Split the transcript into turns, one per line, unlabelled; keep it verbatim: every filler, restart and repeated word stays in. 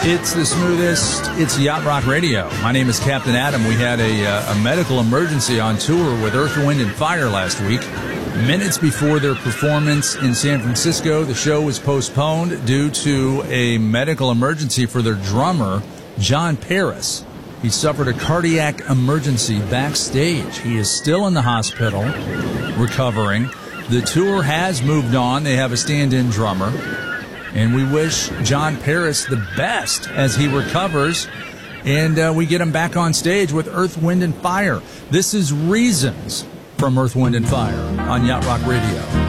It's the smoothest. It's Yacht Rock Radio. My name is Captain Adam. We had a, uh, a medical emergency on tour with Earth, Wind, and Fire last week. Minutes before their performance in San Francisco, the show was postponed due to a medical emergency for their drummer, John Paris. He suffered a cardiac emergency backstage. He is still in the hospital, recovering. The tour has moved on. They have a stand-in drummer. And we wish John Paris the best as he recovers. And uh, we get him back on stage with Earth, Wind, and Fire. This is Reasons from Earth, Wind, and Fire on Yacht Rock Radio.